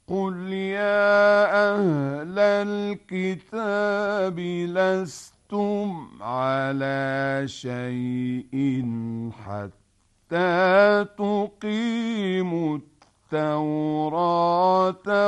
قل يا أهل الكتاب لستم على شيء حتى تقيموا التوراة